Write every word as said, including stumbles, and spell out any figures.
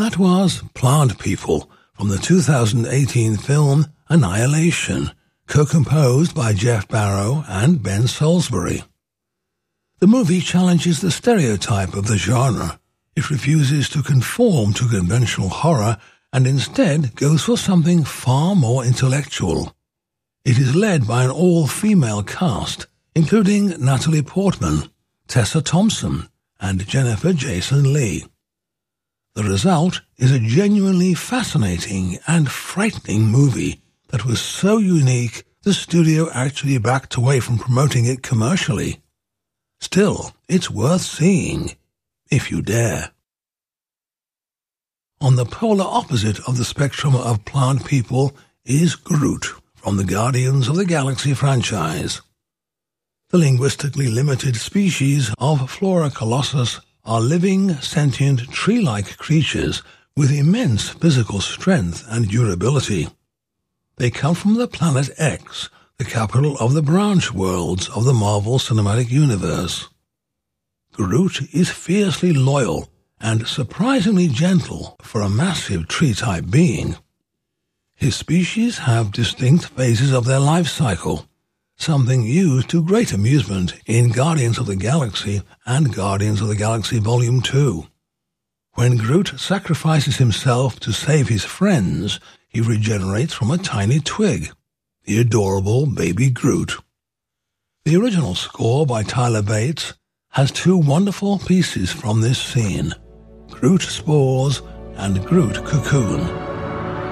That was Plant People from the two thousand eighteen film Annihilation, co-composed by Jeff Barrow and Ben Salisbury. The movie challenges the stereotype of the genre. It refuses to conform to conventional horror and instead goes for something far more intellectual. It is led by an all-female cast, including Natalie Portman, Tessa Thompson, and Jennifer Jason Leigh. The result is a genuinely fascinating and frightening movie that was so unique the studio actually backed away from promoting it commercially. Still, it's worth seeing, if you dare. On the polar opposite of the spectrum of Plant People is Groot from the Guardians of the Galaxy franchise. The linguistically limited species of Flora Colossus are living, sentient, tree-like creatures with immense physical strength and durability. They come from the planet X, the capital of the branch worlds of the Marvel Cinematic Universe. Groot is fiercely loyal and surprisingly gentle for a massive tree-type being. His species have distinct phases of their life cycle, something used to great amusement in Guardians of the Galaxy and Guardians of the Galaxy Volume two. When Groot sacrifices himself to save his friends, he regenerates from a tiny twig, the adorable baby Groot. The original score by Tyler Bates has two wonderful pieces from this scene, Groot Spores and Groot Cocoon.